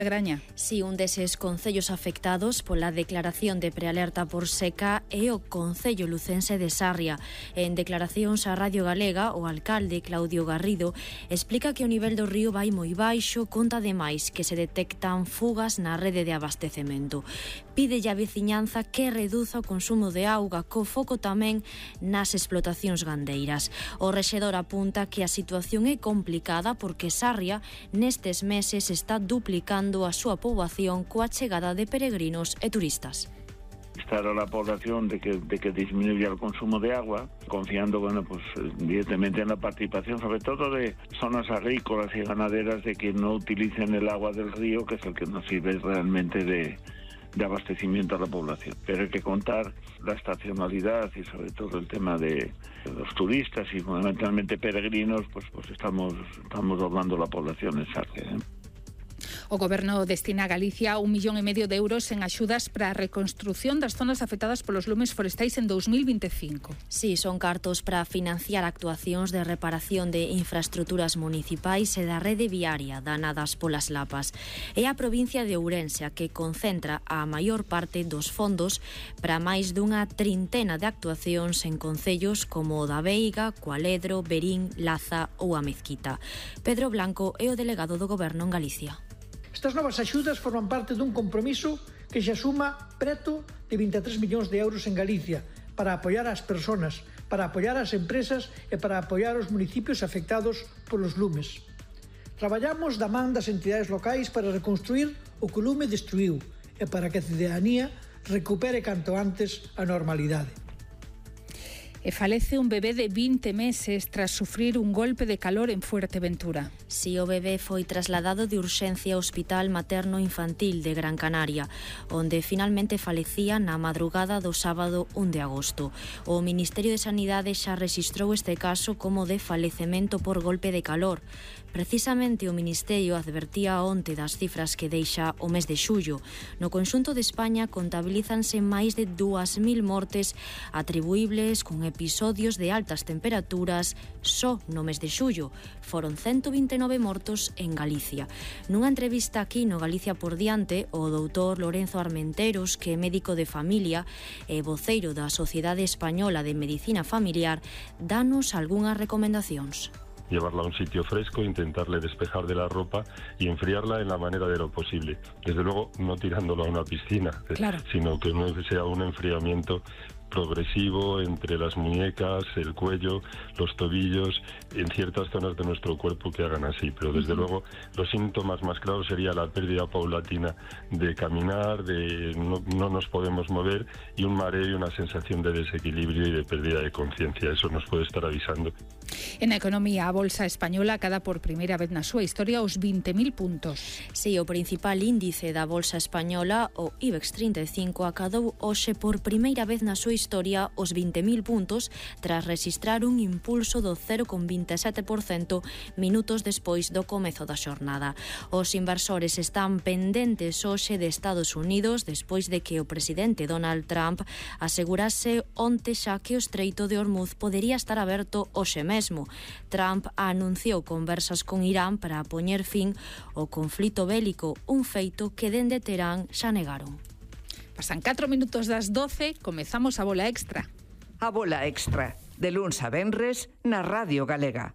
Graña. Si un deses concellos afectados pola declaración de prealerta por seca é o Concello lucense de Sarria. En declaracións á Radio Galega, o alcalde Claudio Garrido explica que o nivel do río vai moi baixo, conta ademais que se detectan fugas na rede de abastecemento. Pide a veciñanza que reduza o consumo de auga, co foco tamén nas explotacións gandeiras. O rexedor apunta que a situación é complicada porque Sarria nestes meses está duplicando a súa poboación coa chegada de peregrinos e turistas. Estar a la población de que disminuya el consumo de agua, confiando directamente en la participación, sobre todo de zonas agrícolas y ganaderas, de que no utilicen el agua del río, que es el que nos sirve realmente de abastecimiento a la población. Pero hay que contar la estacionalidad y sobre todo el tema de los turistas y fundamentalmente peregrinos, pues estamos doblando la población en Sarria. O Goberno destina a Galicia 1,5 millón de euros en axudas para a reconstrución das zonas afectadas polos lumes forestais en 2025. Sí, son cartos para financiar actuacións de reparación de infraestruturas municipais e da rede viaria danadas polas lapas. É a provincia de Ourense a que concentra a maior parte dos fondos para máis dunha trintena de actuacións en concellos como o da Veiga, Cualedro, Verín, Laza ou a Mezquita. Pedro Blanco é o delegado do Goberno en Galicia. Estas novas axudas forman parte dun compromiso que xa suma preto de 23 millóns de euros en Galicia para apoiar as persoas, para apoiar as empresas e para apoiar os municipios afectados polos lumes. Traballamos da man das entidades locais para reconstruir o que o lume destruiu e para que a cidadanía recupere canto antes a normalidade. E falece un bebé de 20 meses tras sufrir un golpe de calor en Fuerteventura. Si, o bebé foi trasladado de urxencia ao Hospital Materno Infantil de Gran Canaria, onde finalmente falecía na madrugada do sábado 1 de agosto. O Ministerio de Sanidade xa rexistrou este caso como de falecemento por golpe de calor. Precisamente o Ministerio advertía onte das cifras que deixa o mes de xullo. No conxunto de España contabilízanse máis de 2.000 mortes atribuíbles con episodios de altas temperaturas só no mes de xullo. Foron 129 mortos en Galicia. Nunha entrevista aquí no Galicia por diante, o doutor Lorenzo Armenteros, que é médico de familia e voceiro da Sociedade Española de Medicina Familiar, danos algunhas recomendacións. Llevarla a un sitio fresco, intentarle despejar de la ropa y enfriarla en la manera de lo posible. Desde luego, no tirándolo a una piscina, claro, sino que no sea un enfriamiento progresivo entre las muñecas, el cuello, los tobillos, en ciertas zonas de nuestro cuerpo que hagan así. Pero desde luego los síntomas más claros sería la pérdida paulatina de caminar, de no nos podemos mover, y un mareo y una sensación de desequilibrio y de pérdida de conciencia. Eso nos puede estar avisando. En economía, a Bolsa Española acada por primeira vez na súa historia os 20.000 puntos. Sí, o principal índice da Bolsa Española, o IBEX 35, acadou hoxe por primeira vez na súa historia os 20.000 puntos tras registrar un impulso do 0,27% minutos despois do comezo da xornada. Os inversores están pendentes hoxe de Estados Unidos despois de que o presidente Donald Trump asegurase onte xa que o Estreito de Hormuz podería estar aberto hoxe mesmo. Trump anunciou conversas con Irán para poñer fin ao conflito bélico, un feito que dende Terán xa negaron. Pasan 4 minutos das 12, comezamos a Bola Extra. A Bola Extra, de luns a venres, na Radio Galega.